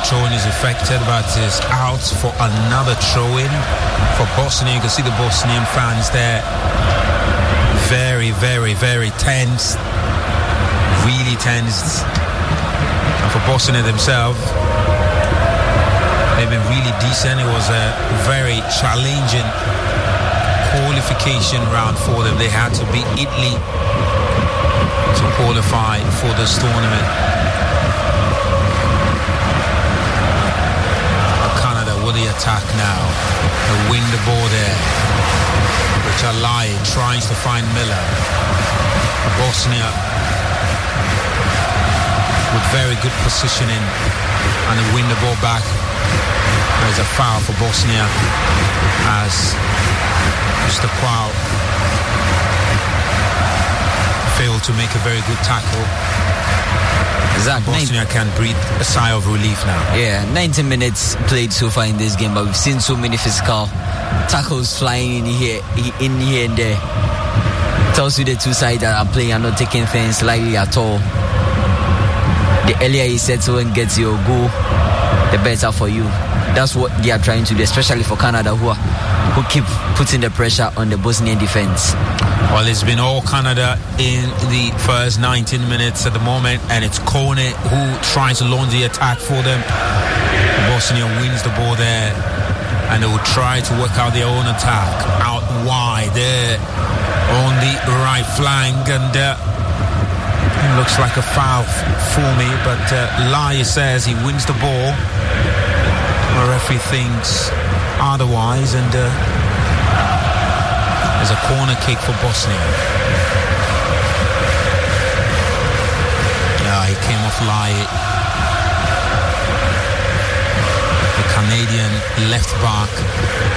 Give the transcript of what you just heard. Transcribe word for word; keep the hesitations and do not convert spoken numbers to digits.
throw-in is effected, but is out for another throw-in for Bosnia. You can see the Bosnian fans there. Very, very, very tense. Really tense. And for Bosnia themselves, they've been really decent. It was a very challenging qualification round for them. They had to beat Italy to qualify for this tournament. Canada with the attack now. They win the ball there. Chalai tries to find Miller. Bosnia with very good positioning, and they win the ball back. There's a foul for Bosnia as Mister Kwao failed to make a very good tackle. Zach, Bosnia can breathe a sigh of relief now. Yeah, ninety minutes played so far in this game, but we've seen so many physical tackles flying in here, in here and there. Tells you the two sides that are playing are not taking things lightly at all. The earlier you settle and get your goal, the better for you. That's what they are trying to do, especially for Canada, who are, who keep putting the pressure on the Bosnian defense. Well, it's been all Canada in the first nineteen minutes at the moment, and it's Kone who tries to launch the attack for them. Bosnia wins the ball there, and they will try to work out their own attack out wide there on the right flank, and uh, it looks like a foul f- for me, but uh, Lai says he wins the ball. The referee thinks otherwise, and uh, there's a corner kick for Bosnia. Yeah, he came off Lai. The Canadian left back